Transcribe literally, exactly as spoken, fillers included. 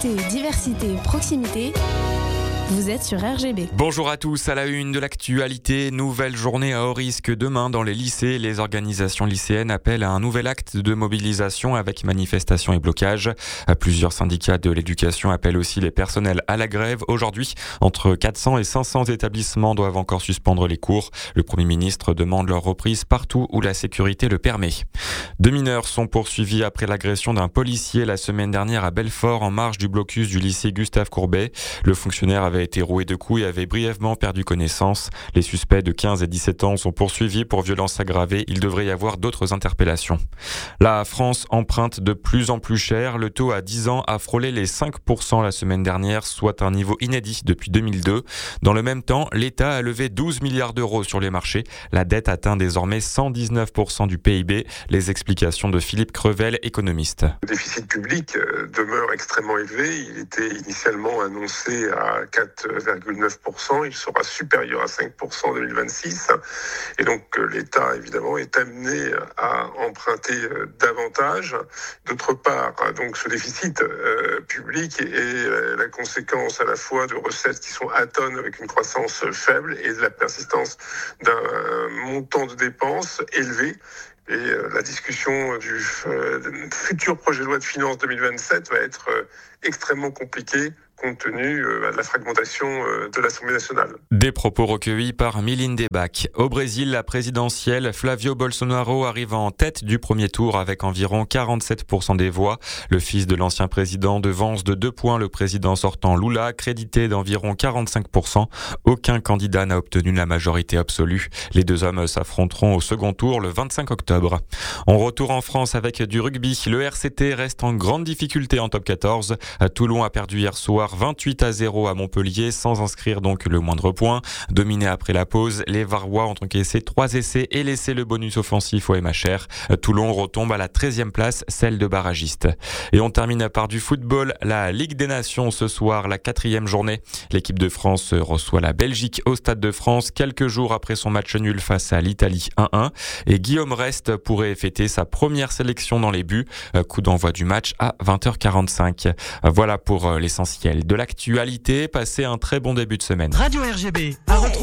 Égalité, diversité, proximité. Vous êtes sur R G B. Bonjour à tous, à la une de l'actualité, nouvelle journée à haut risque demain dans les lycées. Les organisations lycéennes appellent à un nouvel acte de mobilisation avec manifestations et blocages. Plusieurs syndicats de l'éducation appellent aussi les personnels à la grève. Aujourd'hui, entre quatre cents et cinq cents établissements doivent encore suspendre les cours. Le Premier ministre demande leur reprise partout où la sécurité le permet. Deux mineurs sont poursuivis après l'agression d'un policier la semaine dernière à Belfort en marge du blocus du lycée Gustave Courbet. Le fonctionnaire avait été roué de coups et avait brièvement perdu connaissance. Les suspects de quinze et dix-sept ans sont poursuivis pour violences aggravées. Il devrait y avoir d'autres interpellations. La France emprunte de plus en plus cher. Le taux à dix ans a frôlé les cinq pour cent la semaine dernière, soit un niveau inédit depuis deux mille deux. Dans le même temps, l'État a levé douze milliards d'euros sur les marchés. La dette atteint désormais cent dix-neuf pour cent du P I B. Les explications de Philippe Crevel, économiste. Le déficit public demeure extrêmement élevé. Il était initialement annoncé à quatre virgule neuf pour cent. Il sera supérieur à cinq pour cent en deux mille vingt-six. Et donc l'État, évidemment, est amené à emprunter davantage. D'autre part, donc ce déficit euh, public est la conséquence à la fois de recettes qui sont atones avec une croissance faible et de la persistance d'un montant de dépenses élevé. Et euh, la discussion du euh, futur projet de loi de finances deux mille vingt-sept va être euh, extrêmement compliquée compte tenu euh, de la fragmentation euh, de l'Assemblée nationale. Des propos recueillis par Miline Debac. Au Brésil, la présidentielle, Flavio Bolsonaro arrive en tête du premier tour avec environ quarante-sept pour cent des voix. Le fils de l'ancien président devance de deux points le président sortant Lula, crédité d'environ quarante-cinq pour cent. Aucun candidat n'a obtenu la majorité absolue. Les deux hommes s'affronteront au second tour le vingt-cinq octobre. On retourne en France avec du rugby. Le R C T reste en grande difficulté en top quatorze. Toulon a perdu hier soir vingt-huit à zéro à Montpellier sans inscrire donc le moindre point. Dominé après la pause, les Varois ont encaissé trois essais et laissé le bonus offensif au M H R. Toulon retombe à la treizième place, celle de barragiste. Et on termine par du football, la Ligue des Nations ce soir, la quatrième journée. L'équipe de France reçoit la Belgique au Stade de France quelques jours après son match nul face à l'Italie un un. Et Guillaume Rest pourrait fêter sa première sélection dans les buts. Coup d'envoi du match à vingt heures quarante-cinq. Voilà pour l'essentiel de l'actualité. Passez un très bon début de semaine. Radio R G B à retrouver